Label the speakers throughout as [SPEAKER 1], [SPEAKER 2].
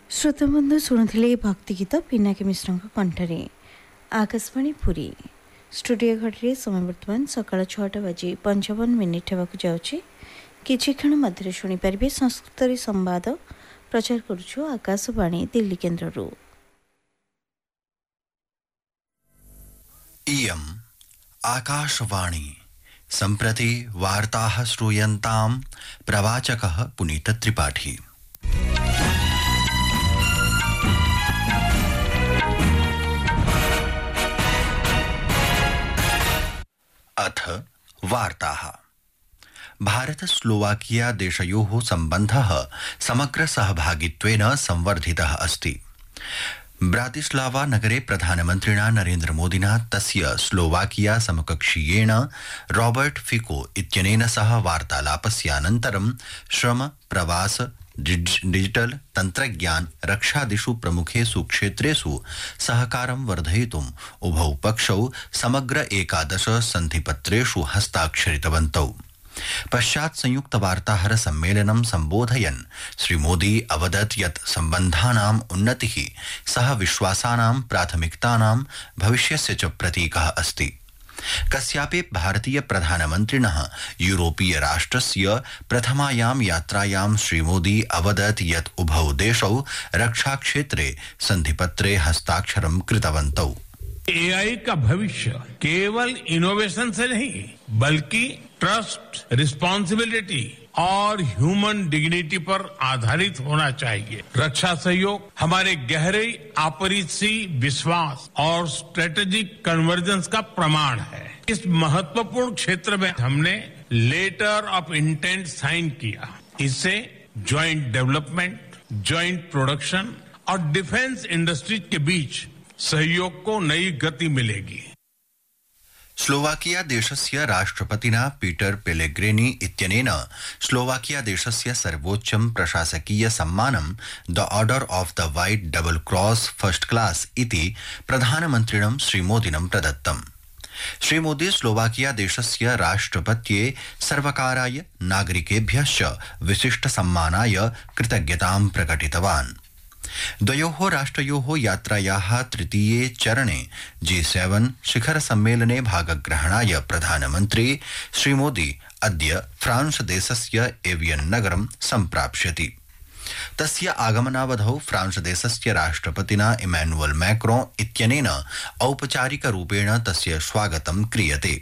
[SPEAKER 1] श्रोतबंधु शुणुले भक्तिगीत पिनाकी मिश्र कंठरे आकाशवाणी पुरी स्टूडियो घड़ी समय बर्तमान सकाल 6टा बाजी 55 मिनिट होगा जाऊँगी किछि क्षण मध्य शुणिपारे संस्कृत संवाद प्रचार करुछु आकाशवाणी दिल्ली केन्द्र।
[SPEAKER 2] इयम् आकाशवाणी सम्प्रति वार्ताः श्रूयन्तां प्रवाचकः पुनीत त्रिपाठी। अथ वार्ताः। भारत स्लोवाकिया देशयोः सम्बन्धः समग्र सहभागित्वेन संवर्धितः अस्ति। ब्रातिस्लावा नगरे प्रधानमन्त्रिणा नरेन्द्र मोदिना तस्य स्लोवाकिया समकक्षीयेण रॉबर्ट फिको इत्यनेन सह वार्तालापस्यानन्तरं श्रम, प्रवास, डिजिटल, तन्त्रज्ञान, रक्षादिषु प्रमुखेषु क्षेत्रेषु सहकारं वर्धयितुम् उभौ पक्षौ समग्र 11 सन्धिपत्रेषु हस्ताक्षरितवन्तौ। पश्चात् संयुक्त वार्ताहर सम्मेलनं सम्बोधयन् श्रीमोदी अवदत् यत् सम्बन्धानाम् उन्नतिः सह विश्वासानां प्राथमिकतानां भविष्यस्य च प्रतीकः अस्ति। कस्यापि भारतीय प्रधानमन्त्रिणः यूरोपीय राष्ट्रस्य प्रथमायां यात्रायां श्रीमोदी अवदत् यत् उभौ देशौ रक्षाक्षेत्रे सन्धिपत्रे हस्ताक्षरं कृतवन्तौ।
[SPEAKER 3] एआई का भविष्य केवल इनोवेशन से नहीं बल्कि ट्रस्ट, रिस्पॉन्सिबिलिटी और ह्यूमन डिग्निटी पर आधारित होना चाहिए। रक्षा सहयोग हमारे गहरे आपसी विश्वास और स्ट्रेटेजिक कन्वर्जेंस का प्रमाण है। इस महत्वपूर्ण क्षेत्र में हमने लेटर ऑफ इंटेंट साइन किया। इससे ज्वाइंट डेवलपमेंट, ज्वाइंट प्रोडक्शन और डिफेंस इंडस्ट्रीज के बीच सहयोग को नई गति मिलेगी।
[SPEAKER 2] स्लोवाकिया देशस्य राष्ट्रपतिना पीटर पेलेग्रिनी इत्यनेन स्लोवाकिया देशस्य सर्वोच्चं प्रशासकीय सम्मानं the order of the white double cross first class इति प्रधानमन्त्रिणं श्रीमोदिनं प्रदत्तम्। श्रीमोदी स्लोवाकिया देशस्य राष्ट्रपत्ये सर्वकाराय नागरिकेभ्यश्च विशिष्ट सम्मानाय कृतज्ञतां प्रकटितवान्। द्वयोः राष्ट्रयोः यात्रायाः तृतीये चरणे G7 शिखर सम्मेलने भागग्रहणाय प्रधानमन्त्री श्रीमोदी अद्य फ्रांस देशस्य एवियन नगरं सम्प्राप्स्यति। तस्य आगमनावधौ फ्रांस देशस्य राष्ट्रपतिना इमैनुअल मैक्रों इत्यनेन औपचारिकरूपेण तस्य स्वागतं क्रियते।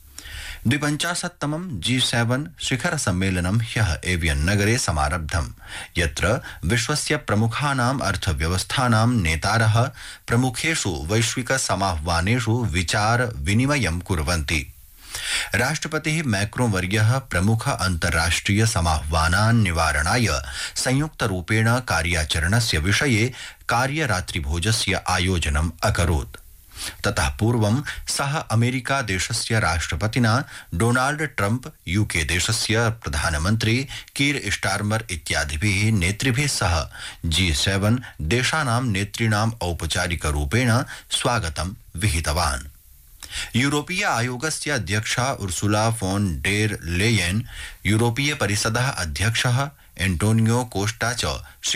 [SPEAKER 2] 52तमं G7 शिखर सम्मेलनं ह्यः एवियन नगरे समारब्धम्, यत्र विश्वस्य प्रमुखानाम् अर्थव्यवस्थानां नेतारः प्रमुखेषु वैश्विक समाह्वानेषु विचार विनिमयं कुर्वन्ति। राष्ट्रपतिः मैक्रों वर्यः प्रमुख अन्ताराष्ट्रिय समाह्वानान् निवारणाय संयुक्तरूपेण कार्याचरणस्य विषये कार्यरात्रिभोजस्य आयोजनम् अकरोत्। ततः पूर्वं सः अमेरिका देशस्य राष्ट्रपतिना डोनाल्ड ट्रम्प, यूके देशस्य प्रधानमन्त्री कीर स्टार्मर इत्यादिभिः नेतृभिः सह G7 देशानां नेतॄणाम् औपचारिकरूपेण स्वागतं विहितवान्। यूरोपीय आयोगस्य अध्यक्षा उर्सुला फोन डेर लेयेन, यूरोपीय परिषदः अध्यक्षः एंटोनियो कोस्टा च